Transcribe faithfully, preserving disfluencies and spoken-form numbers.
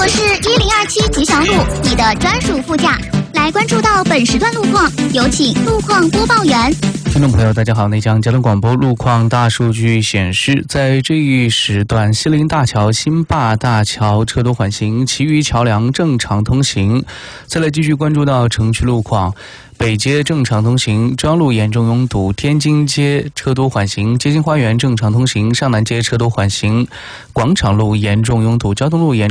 我是一零二七吉祥路，你的专属副驾。来关注到本时段路况，有请路况播报员。 听众朋友大家好，内江交通广播路况大数据显示，在这一时段，西陵大桥、新坝大桥车多缓行，其余桥梁正常通行。再来继续关注到城区路况，北街正常通行，中央路严重拥堵，天津街车多缓行，街心花园正常通行，上南街车多缓行，广场路严重拥堵，交通路严